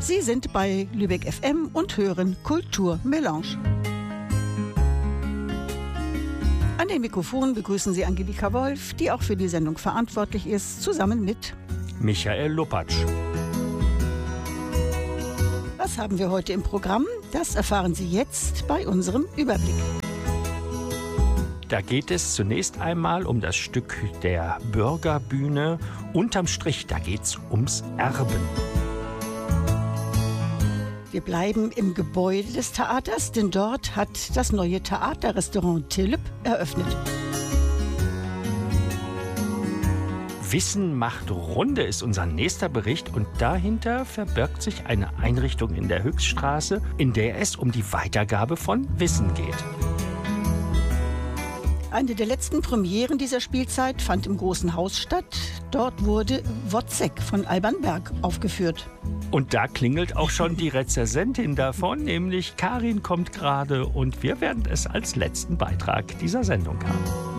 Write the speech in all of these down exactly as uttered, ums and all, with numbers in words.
Sie sind bei Lübeck F M und hören Kultur Melange. An den Mikrofonen begrüßen Sie Angelika Wolf, die auch für die Sendung verantwortlich ist, zusammen mit Michael Lopatsch. Was haben wir heute im Programm? Das erfahren Sie jetzt bei unserem Überblick. Da geht es zunächst einmal um das Stück der Bürgerbühne. Unterm Strich, da geht es ums Erben. Wir bleiben im Gebäude des Theaters, denn dort hat das neue Theaterrestaurant Tilp eröffnet. Wissen macht Runde ist unser nächster Bericht und dahinter verbirgt sich eine Einrichtung in der Höchststraße, in der es um die Weitergabe von Wissen geht. Eine der letzten Premieren dieser Spielzeit fand im Großen Haus statt. Dort wurde Wozzeck von Alban Berg aufgeführt. Und da klingelt auch schon die Rezensentin davon, nämlich Karin kommt gerade und wir werden es als letzten Beitrag dieser Sendung haben.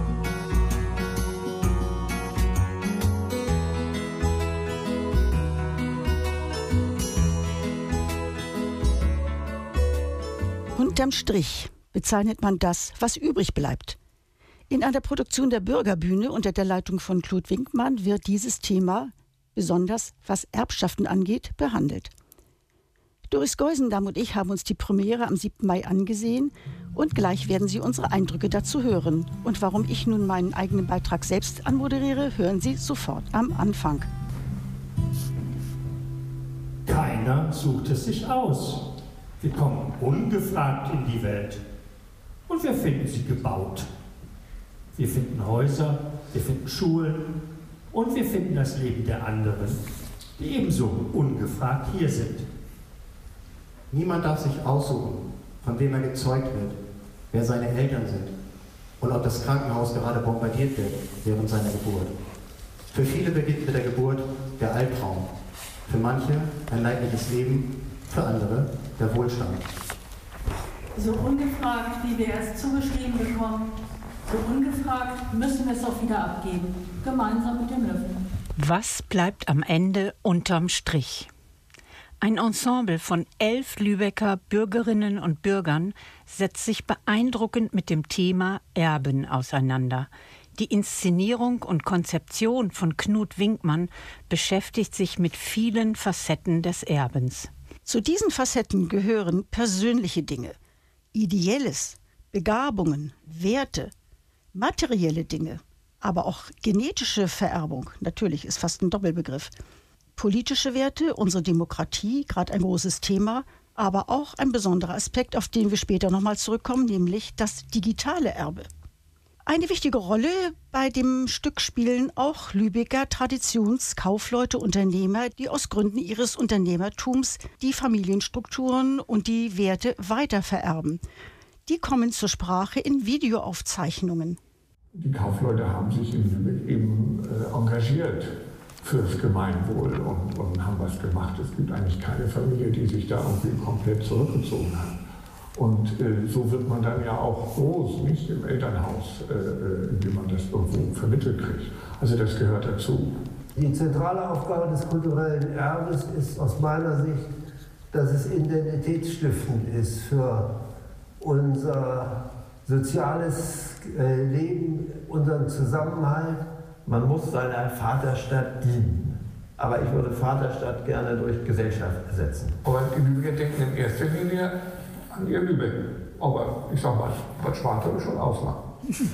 Unterm Strich bezeichnet man das, was übrig bleibt. In einer Produktion der Bürgerbühne unter der Leitung von Claude Winkmann wird dieses Thema, besonders was Erbschaften angeht, behandelt. Doris Geusendam und ich haben uns die Premiere am siebten Mai angesehen und gleich werden Sie unsere Eindrücke dazu hören. Und warum ich nun meinen eigenen Beitrag selbst anmoderiere, hören Sie sofort am Anfang. Keiner sucht es sich aus. Wir kommen ungefragt in die Welt und wir finden sie gebaut. Wir finden Häuser, wir finden Schulen und wir finden das Leben der anderen, die ebenso ungefragt hier sind. Niemand darf sich aussuchen, von wem er gezeugt wird, wer seine Eltern sind und ob das Krankenhaus gerade bombardiert wird während seiner Geburt. Für viele beginnt mit der Geburt der Albtraum, für manche ein leidliches Leben, für andere der Wohlstand. So ungefragt, wie wir es zugeschrieben bekommen, so ungefragt müssen wir es auch wieder abgeben, gemeinsam mit dem Löffel. Was bleibt am Ende unterm Strich? Ein Ensemble von elf Lübecker Bürgerinnen und Bürgern setzt sich beeindruckend mit dem Thema Erben auseinander. Die Inszenierung und Konzeption von Knut Winkmann beschäftigt sich mit vielen Facetten des Erbens. Zu diesen Facetten gehören persönliche Dinge, Ideelles, Begabungen, Werte, materielle Dinge, aber auch genetische Vererbung, natürlich ist fast ein Doppelbegriff, politische Werte, unsere Demokratie, gerade ein großes Thema, aber auch ein besonderer Aspekt, auf den wir später nochmal zurückkommen, nämlich das digitale Erbe. Eine wichtige Rolle bei dem Stück spielen auch Lübecker Traditionskaufleute, Unternehmer, die aus Gründen ihres Unternehmertums die Familienstrukturen und die Werte weitervererben. Die kommen zur Sprache in Videoaufzeichnungen. Die Kaufleute haben sich in Lübeck eben äh, engagiert fürs Gemeinwohl und, und haben was gemacht. Es gibt eigentlich keine Familie, die sich da irgendwie komplett zurückgezogen hat. Und äh, so wird man dann ja auch groß, nicht im Elternhaus, äh, wie man das irgendwo vermittelt kriegt. Also das gehört dazu. Die zentrale Aufgabe des kulturellen Erbes ist aus meiner Sicht, dass es identitätsstiftend ist für unser soziales äh, Leben, unseren Zusammenhalt. Man muss seiner Vaterstadt dienen. Aber ich würde Vaterstadt gerne durch Gesellschaft ersetzen. Aber die Lübecker denken in erster Linie an ihr Lübeck. Aber ich sag mal, was Schwarze schon ausmachen.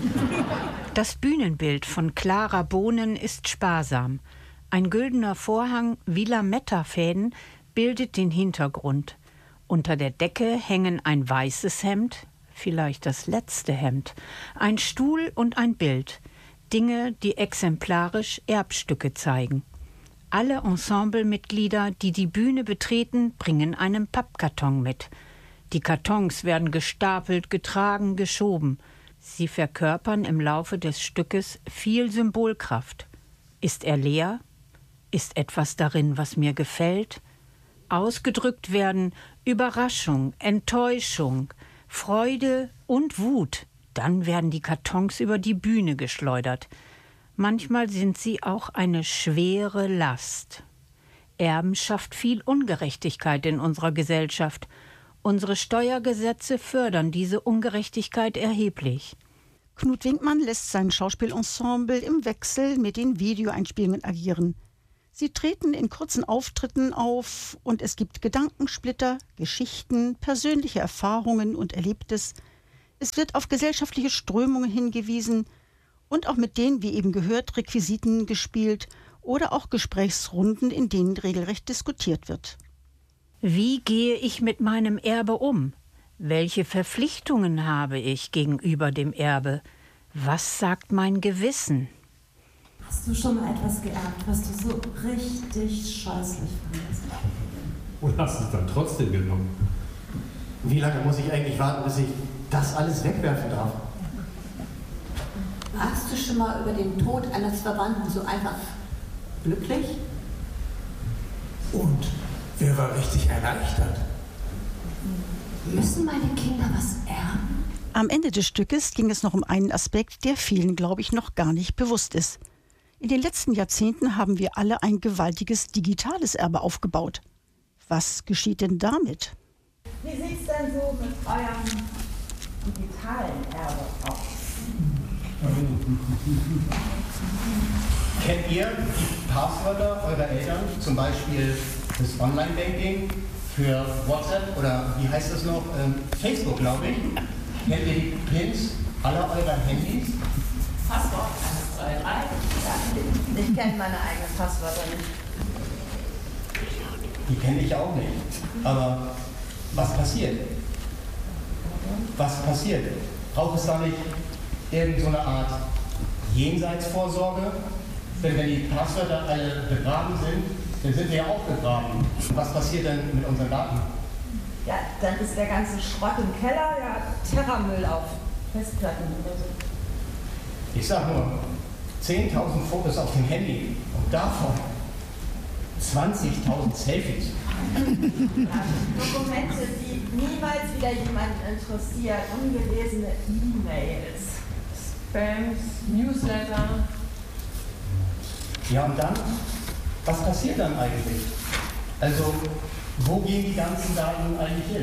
Das Bühnenbild von Clara Bohnen ist sparsam. Ein güldener Vorhang Vilametta-Fäden bildet den Hintergrund. Unter der Decke hängen ein weißes Hemd, vielleicht das letzte Hemd, ein Stuhl und ein Bild. Dinge, die exemplarisch Erbstücke zeigen. Alle Ensemblemitglieder, die die Bühne betreten, bringen einen Pappkarton mit. Die Kartons werden gestapelt, getragen, geschoben. Sie verkörpern im Laufe des Stückes viel Symbolkraft. Ist er leer? Ist etwas darin, was mir gefällt? Ausgedrückt werden Überraschung, Enttäuschung, Freude und Wut. Dann werden die Kartons über die Bühne geschleudert. Manchmal sind sie auch eine schwere Last. Erben schafft viel Ungerechtigkeit in unserer Gesellschaft. Unsere Steuergesetze fördern diese Ungerechtigkeit erheblich. Knut Winkmann lässt sein Schauspielensemble im Wechsel mit den Videoeinspielungen agieren. Sie treten in kurzen Auftritten auf und es gibt Gedankensplitter, Geschichten, persönliche Erfahrungen und Erlebtes. Es wird auf gesellschaftliche Strömungen hingewiesen und auch mit den, wie eben gehört, Requisiten gespielt oder auch Gesprächsrunden, in denen regelrecht diskutiert wird. Wie gehe ich mit meinem Erbe um? Welche Verpflichtungen habe ich gegenüber dem Erbe? Was sagt mein Gewissen? Hast du schon mal etwas geerbt, was du so richtig scheußlich fandest? Und hast es dann trotzdem genommen? Wie lange muss ich eigentlich warten, bis ich das alles wegwerfen darf? Warst du schon mal über den Tod eines Verwandten so einfach glücklich? Und wer war richtig erleichtert? Müssen meine Kinder was erben? Am Ende des Stückes ging es noch um einen Aspekt, der vielen, glaube ich, noch gar nicht bewusst ist. In den letzten Jahrzehnten haben wir alle ein gewaltiges digitales Erbe aufgebaut. Was geschieht denn damit? Wie sieht es denn so mit eurem digitalen Erbe aus? Kennt ihr die Passwörter eurer Eltern, zum Beispiel das Online-Banking für WhatsApp oder wie heißt das noch, ähm, Facebook, glaube ich? Kennt ihr die Pins aller eurer Handys? Passwort eins, zwei, drei. Ja, ich kenne meine eigenen Passwörter nicht. Die kenne ich auch nicht. Aber was passiert? Was passiert? Braucht es da nicht irgend so eine Art Jenseitsvorsorge? Denn wenn die Passwörter alle begraben sind, dann sind wir ja auch begraben. Was passiert denn mit unseren Daten? Ja, dann ist der ganze Schrott im Keller, ja, Terramüll auf Festplatten oder so. Ich sag nur, zehntausend Fotos auf dem Handy und davon zwanzigtausend Selfies. Ja, Dokumente, die niemals wieder jemanden interessieren, ungelesene E-Mails, Spams, Newsletter. Ja, und dann? Was passiert dann eigentlich? Also, wo gehen die ganzen Daten eigentlich hin?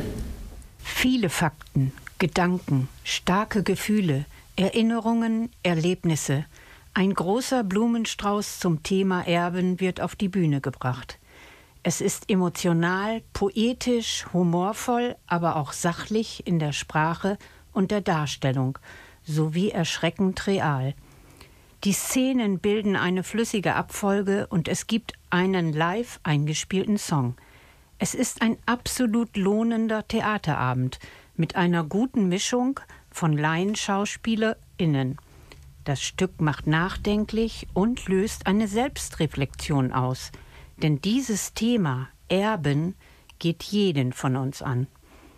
Viele Fakten, Gedanken, starke Gefühle, Erinnerungen, Erlebnisse. Ein großer Blumenstrauß zum Thema Erben wird auf die Bühne gebracht. Es ist emotional, poetisch, humorvoll, aber auch sachlich in der Sprache und der Darstellung, sowie erschreckend real. Die Szenen bilden eine flüssige Abfolge und es gibt einen live eingespielten Song. Es ist ein absolut lohnender Theaterabend mit einer guten Mischung von LaienschauspielerInnen. Das Stück macht nachdenklich und löst eine Selbstreflexion aus. Denn dieses Thema Erben geht jeden von uns an.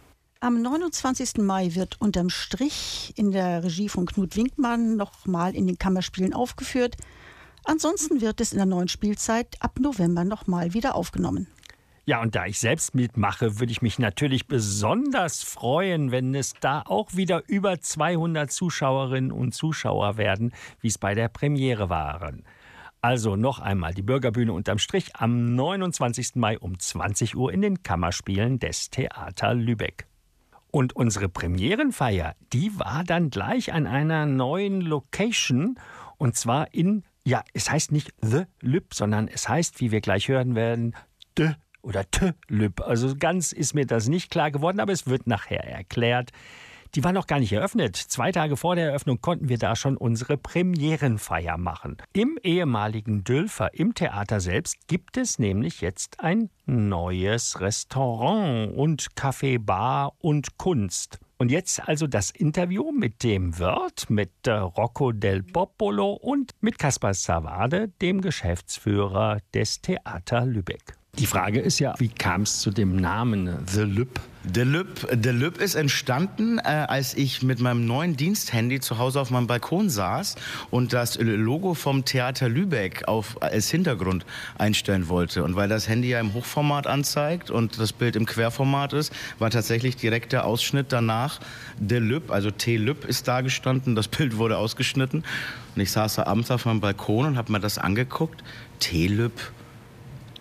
Am neunundzwanzigsten Mai wird unterm Strich in der Regie von Knut Winkmann nochmal in den Kammerspielen aufgeführt. Ansonsten wird es in der neuen Spielzeit ab November nochmal wieder aufgenommen. Ja, und da ich selbst mitmache, würde ich mich natürlich besonders freuen, wenn es da auch wieder über zweihundert Zuschauerinnen und Zuschauer werden, wie es bei der Premiere waren. Also noch einmal die Bürgerbühne unterm Strich am neunundzwanzigsten Mai um zwanzig Uhr in den Kammerspielen des Theater Lübeck. Und unsere Premierenfeier, die war dann gleich an einer neuen Location, und zwar in, ja, es heißt nicht The Lüb, sondern es heißt, wie wir gleich hören werden, De oder T Lüb. Also ganz ist mir das nicht klar geworden, aber es wird nachher erklärt. Die war noch gar nicht eröffnet. Zwei Tage vor der Eröffnung konnten wir da schon unsere Premierenfeier machen. Im ehemaligen Dülfer, im Theater selbst, gibt es nämlich jetzt ein neues Restaurant und Café, Bar und Kunst. Und jetzt also das Interview mit dem Wirt, mit äh, Rocco Del Popolo und mit Kaspar Savade, dem Geschäftsführer des Theater Lübeck. Die Frage ist ja, wie kam es zu dem Namen The Lüb? The Lüb, The Lüb ist entstanden, äh, als ich mit meinem neuen Diensthandy zu Hause auf meinem Balkon saß und das Logo vom Theater Lübeck auf, als Hintergrund einstellen wollte. Und weil das Handy ja im Hochformat anzeigt und das Bild im Querformat ist, war tatsächlich direkt der Ausschnitt danach The Lüb, also T Lüb ist da gestanden, das Bild wurde ausgeschnitten. Und ich saß da abends auf meinem Balkon und habe mir das angeguckt. T Lüb.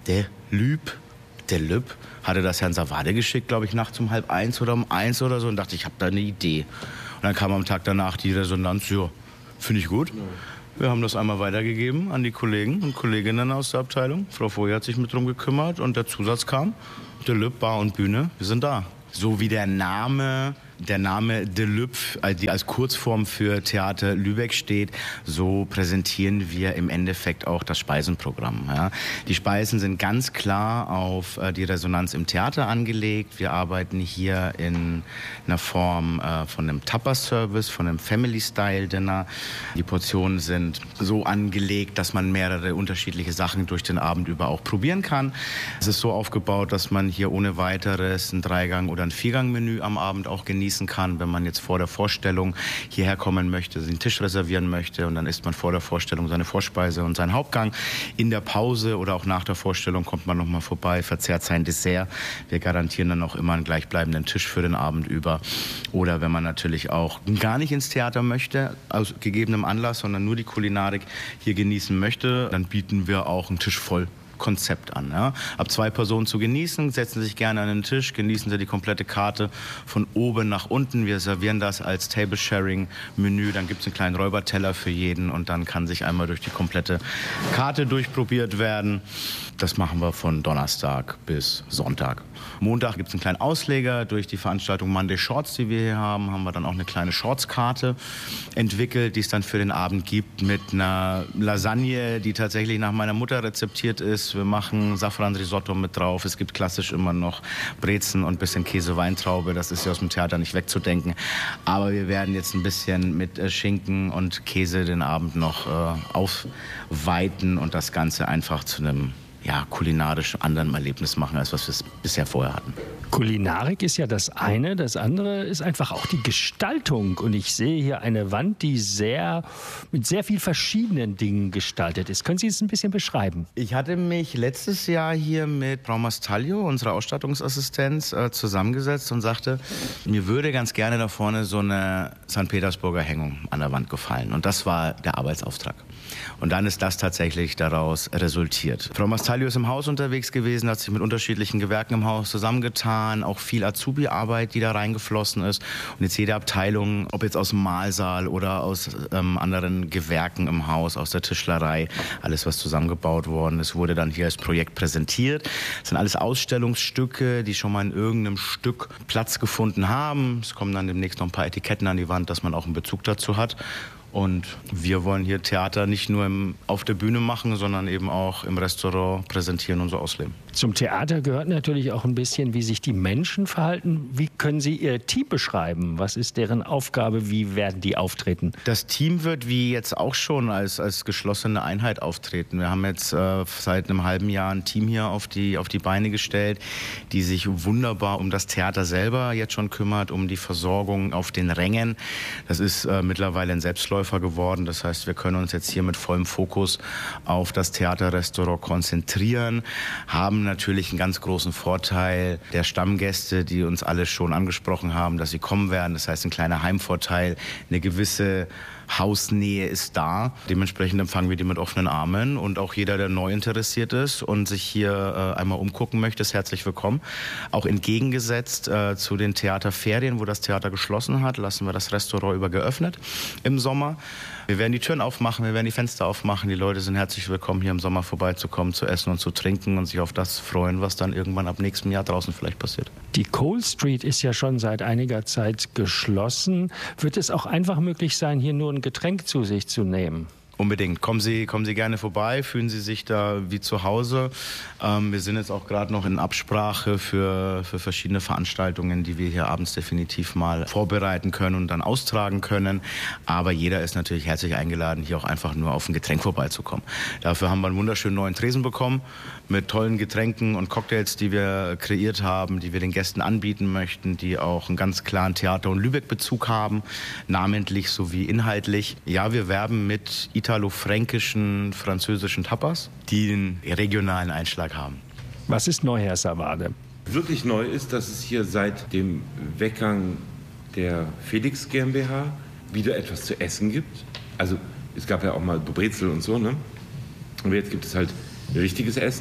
der Lüb, der Lüb, hatte das Herrn Savade geschickt, glaube ich, nachts um halb eins oder um eins oder so und dachte, ich habe da eine Idee. Und dann kam am Tag danach die Resonanz, ja, finde ich gut. Wir haben das einmal weitergegeben an die Kollegen und Kolleginnen aus der Abteilung. Frau Foy hat sich mit drum gekümmert und der Zusatz kam, der Lüb, Bar und Bühne, wir sind da. So wie der Name, der Name De Lüb, die als Kurzform für Theater Lübeck steht, so präsentieren wir im Endeffekt auch das Speisenprogramm. Ja. Die Speisen sind ganz klar auf äh, die Resonanz im Theater angelegt. Wir arbeiten hier in einer Form äh, von einem Tapas-Service, von einem Family-Style-Dinner. Die Portionen sind so angelegt, dass man mehrere unterschiedliche Sachen durch den Abend über auch probieren kann. Es ist so aufgebaut, dass man hier ohne weiteres ein Dreigang- oder ein Viergang-Menü am Abend auch genießen kann, wenn man jetzt vor der Vorstellung hierher kommen möchte, sich einen Tisch reservieren möchte und dann isst man vor der Vorstellung seine Vorspeise und seinen Hauptgang. In der Pause oder auch nach der Vorstellung kommt man noch mal vorbei, verzehrt sein Dessert. Wir garantieren dann auch immer einen gleichbleibenden Tisch für den Abend über. Oder wenn man natürlich auch gar nicht ins Theater möchte, aus gegebenem Anlass, sondern nur die Kulinarik hier genießen möchte, dann bieten wir auch einen Tisch voll Konzept an. Ja. Ab zwei Personen zu genießen, setzen Sie sich gerne an den Tisch, genießen Sie die komplette Karte von oben nach unten. Wir servieren das als Table-Sharing-Menü, dann gibt es einen kleinen Räuberteller für jeden und dann kann sich einmal durch die komplette Karte durchprobiert werden. Das machen wir von Donnerstag bis Sonntag. Montag gibt es einen kleinen Ausleger. Durch die Veranstaltung Monday Shorts, die wir hier haben, haben wir dann auch eine kleine Shorts-Karte entwickelt, die es dann für den Abend gibt mit einer Lasagne, die tatsächlich nach meiner Mutter rezeptiert ist. Wir machen Safran-Risotto mit drauf. Es gibt klassisch immer noch Brezen und ein bisschen Käse-Weintraube. Das ist ja aus dem Theater nicht wegzudenken. Aber wir werden jetzt ein bisschen mit äh, Schinken und Käse den Abend noch äh, aufweiten und das Ganze einfach zu einem ja, kulinarisch anderen Erlebnis machen, als was wir bisher vorher hatten. Kulinarik ist ja das eine, das andere ist einfach auch die Gestaltung. Und ich sehe hier eine Wand, die sehr mit sehr viel verschiedenen Dingen gestaltet ist. Können Sie es ein bisschen beschreiben? Ich hatte mich letztes Jahr hier mit Frau Mastalio, unserer Ausstattungsassistenz, äh, zusammengesetzt und sagte, mir würde ganz gerne da vorne so eine Sankt Petersburger Hängung an der Wand gefallen. Und das war der Arbeitsauftrag. Und dann ist das tatsächlich daraus resultiert. Frau Mastalio ist im Haus unterwegs gewesen, hat sich mit unterschiedlichen Gewerken im Haus zusammengetan, auch viel Azubi-Arbeit, die da reingeflossen ist. Und jetzt jede Abteilung, ob jetzt aus dem Mahlsaal oder aus ähm, anderen Gewerken im Haus, aus der Tischlerei, alles was zusammengebaut worden ist, wurde dann hier als Projekt präsentiert. Das sind alles Ausstellungsstücke, die schon mal in irgendeinem Stück Platz gefunden haben. Es kommen dann demnächst noch ein paar Etiketten an die Wand, dass man auch einen Bezug dazu hat. Und wir wollen hier Theater nicht nur im, auf der Bühne machen, sondern eben auch im Restaurant präsentieren und so ausleben. Zum Theater gehört natürlich auch ein bisschen, wie sich die Menschen verhalten. Wie können Sie Ihr Team beschreiben? Was ist deren Aufgabe? Wie werden die auftreten? Das Team wird wie jetzt auch schon als, als geschlossene Einheit auftreten. Wir haben jetzt äh, seit einem halben Jahr ein Team hier auf die, auf die Beine gestellt, die sich wunderbar um das Theater selber jetzt schon kümmert, um die Versorgung auf den Rängen. Das ist äh, mittlerweile ein Selbstläufer geworden. Das heißt, wir können uns jetzt hier mit vollem Fokus auf das Theaterrestaurant konzentrieren, haben natürlich einen ganz großen Vorteil der Stammgäste, die uns alle schon angesprochen haben, dass sie kommen werden. Das heißt, ein kleiner Heimvorteil, eine gewisse Hausnähe ist da. Dementsprechend empfangen wir die mit offenen Armen und auch jeder, der neu interessiert ist und sich hier äh, einmal umgucken möchte, ist herzlich willkommen. Auch entgegengesetzt äh, zu den Theaterferien, wo das Theater geschlossen hat, lassen wir das Restaurant über geöffnet im Sommer. Wir werden die Türen aufmachen, wir werden die Fenster aufmachen. Die Leute sind herzlich willkommen, hier im Sommer vorbeizukommen, zu essen und zu trinken und sich auf das freuen, was dann irgendwann ab nächstem Jahr draußen vielleicht passiert. Die Cole Street ist ja schon seit einiger Zeit geschlossen. Wird es auch einfach möglich sein, hier nur ein Getränk zu sich zu nehmen? Unbedingt. Kommen Sie, kommen Sie gerne vorbei, fühlen Sie sich da wie zu Hause. Ähm, wir sind jetzt auch gerade noch in Absprache für, für verschiedene Veranstaltungen, die wir hier abends definitiv mal vorbereiten können und dann austragen können. Aber jeder ist natürlich herzlich eingeladen, hier auch einfach nur auf ein Getränk vorbeizukommen. Dafür haben wir einen wunderschönen neuen Tresen bekommen mit tollen Getränken und Cocktails, die wir kreiert haben, die wir den Gästen anbieten möchten, die auch einen ganz klaren Theater- und Lübeck-Bezug haben, namentlich sowie inhaltlich. Ja, wir werben mit italo-fränkischen, französischen Tapas, die einen regionalen Einschlag haben. Was ist neu, Herr Savade? Wirklich neu ist, dass es hier seit dem Weggang der Felix GmbH wieder etwas zu essen gibt. Also es gab ja auch mal Brezel und so, ne? Und jetzt gibt es halt richtiges Essen.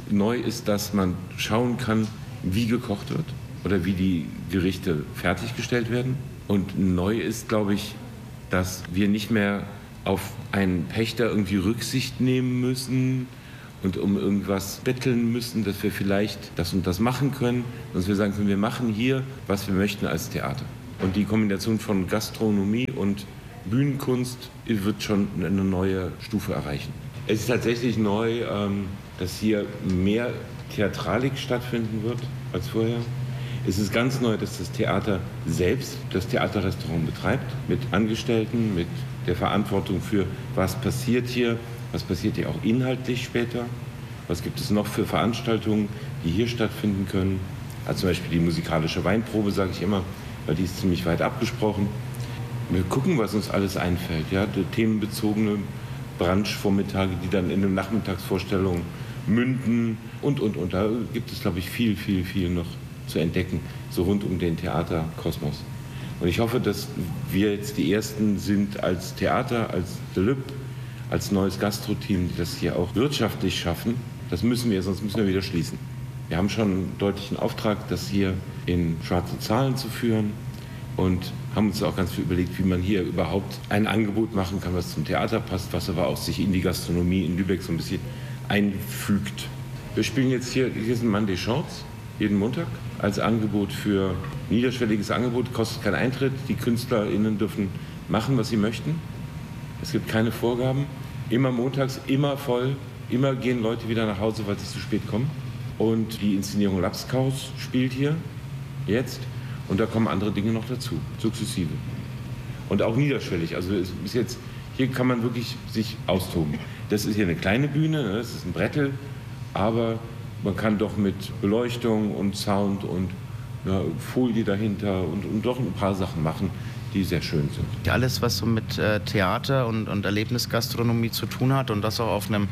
neu ist, dass man schauen kann, wie gekocht wird oder wie die Gerichte fertiggestellt werden. Und neu ist, glaube ich, dass wir nicht mehr auf einen Pächter irgendwie Rücksicht nehmen müssen und um irgendwas betteln müssen, dass wir vielleicht das und das machen können, dass wir sagen können, wir machen hier, was wir möchten als Theater. Und die Kombination von Gastronomie und Bühnenkunst wird schon eine neue Stufe erreichen. Es ist tatsächlich neu, dass hier mehr Theatralik stattfinden wird als vorher. Es ist ganz neu, dass das Theater selbst das Theaterrestaurant betreibt, mit Angestellten, mit der Verantwortung für, was passiert hier, was passiert hier auch inhaltlich später, was gibt es noch für Veranstaltungen, die hier stattfinden können. Also zum Beispiel die musikalische Weinprobe, sage ich immer, weil die ist ziemlich weit abgesprochen. Wir gucken, was uns alles einfällt, ja, die themenbezogene Brunch-Vormittage, die dann in eine Nachmittagsvorstellung münden und, und, und. Da gibt es, glaube ich, viel, viel, viel noch zu entdecken, so rund um den Theaterkosmos. Und ich hoffe, dass wir jetzt die Ersten sind als Theater, als De Lüb, als neues Gastro-Team, die das hier auch wirtschaftlich schaffen. Das müssen wir, sonst müssen wir wieder schließen. Wir haben schon einen deutlichen Auftrag, das hier in schwarze Zahlen zu führen und haben uns auch ganz viel überlegt, wie man hier überhaupt ein Angebot machen kann, was zum Theater passt, was aber auch sich in die Gastronomie in Lübeck so ein bisschen einfügt. Wir spielen jetzt hier, hier sind Monday Shorts, jeden Montag, als Angebot für niederschwelliges Angebot, kostet keinen Eintritt. Die KünstlerInnen dürfen machen, was sie möchten. Es gibt keine Vorgaben. Immer montags, immer voll, immer gehen Leute wieder nach Hause, weil sie zu spät kommen. Und die Inszenierung Lapskaus spielt hier jetzt. Und da kommen andere Dinge noch dazu, sukzessive. Und auch niederschwellig. Also es ist jetzt, hier kann man wirklich sich austoben. Das ist hier eine kleine Bühne, das ist ein Brettel, aber man kann doch mit Beleuchtung und Sound und ja, Folie dahinter und, und doch ein paar Sachen machen, die sehr schön sind. Alles, was so mit äh, Theater und, und Erlebnisgastronomie zu tun hat und das auch auf einem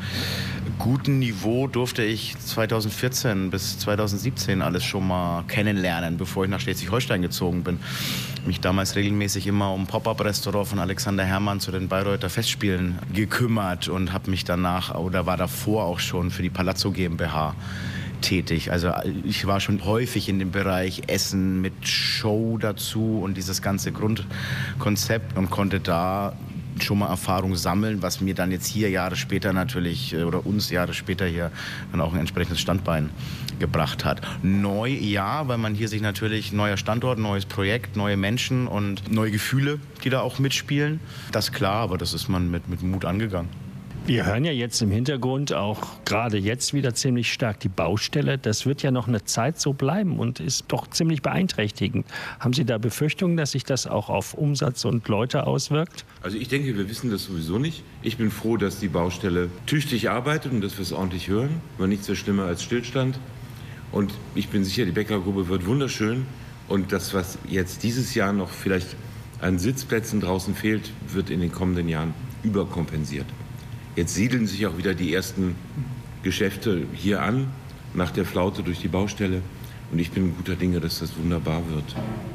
guten Niveau, durfte ich zweitausendvierzehn bis zweitausendsiebzehn alles schon mal kennenlernen, bevor ich nach Schleswig-Holstein gezogen bin. Mich damals regelmäßig immer um Pop-Up-Restaurant von Alexander Herrmann zu den Bayreuther Festspielen gekümmert und habe mich danach oder war davor auch schon für die Palazzo GmbH tätig. Also ich war schon häufig in dem Bereich Essen mit Show dazu und dieses ganze Grundkonzept und konnte da schon mal Erfahrung sammeln, was mir dann jetzt hier Jahre später natürlich oder uns Jahre später hier dann auch ein entsprechendes Standbein gebracht hat. Neu, ja, weil man hier sich natürlich neuer Standort, neues Projekt, neue Menschen und neue Gefühle, die da auch mitspielen. Das ist klar, aber das ist man mit, mit Mut angegangen. Wir hören ja jetzt im Hintergrund auch gerade jetzt wieder ziemlich stark die Baustelle. Das wird ja noch eine Zeit so bleiben und ist doch ziemlich beeinträchtigend. Haben Sie da Befürchtungen, dass sich das auch auf Umsatz und Leute auswirkt? Also ich denke, wir wissen das sowieso nicht. Ich bin froh, dass die Baustelle tüchtig arbeitet und dass wir es ordentlich hören. War nichts so schlimmer als Stillstand. Und ich bin sicher, die Bäckergrube wird wunderschön. Und das, was jetzt dieses Jahr noch vielleicht an Sitzplätzen draußen fehlt, wird in den kommenden Jahren überkompensiert. Jetzt siedeln sich auch wieder die ersten Geschäfte hier an, nach der Flaute durch die Baustelle. Und ich bin guter Dinge, dass das wunderbar wird.